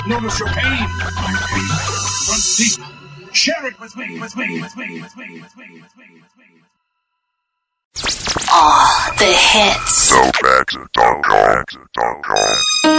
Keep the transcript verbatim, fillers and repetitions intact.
Notice your pain. My pain runs deep. Share it with me, with me, with me, with me, with me, with me, with me. All the hits. Don't back, don't go, don't go.